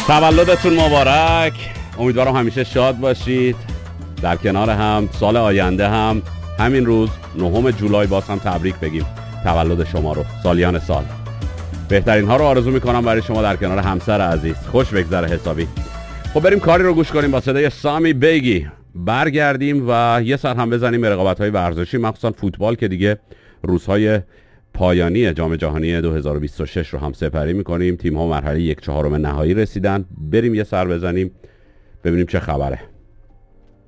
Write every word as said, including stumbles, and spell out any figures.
تولدتون مبارک. امیدوارم همیشه شاد باشید. در کنار هم سال آینده هم همین روز نهم جولای باز هم تبریک بگیم تولد شما رو، سالیان سال. بهترین ها رو آرزو میکنم برای شما در کنار همسر عزیز. خوش بگذره حسابی. خب بریم کاری رو گوش کنیم با صدای سامی بیگی. برگردیم و یه سر هم بزنیم به رقابت‌های ورزشی، مخصوصا فوتبال که دیگه روزهای پایانی جام جهانی دو هزار و بیست و شش رو هم سپری میکنیم. تیم ها مرحله یک چهارم نهایی رسیدن. بریم یه سر بزنیم ببینیم چه خبره.